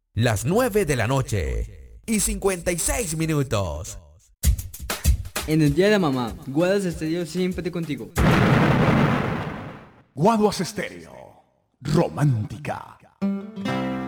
Las 9 de la noche y 56 minutos. En el día de mamá, Guadas Estéreo siempre contigo. Guaduas Estéreo, romántica.